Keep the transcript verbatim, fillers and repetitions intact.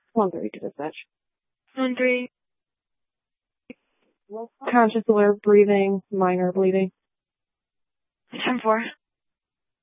One three to dispatch. One three. Conscious, aware, breathing, minor bleeding. ten four.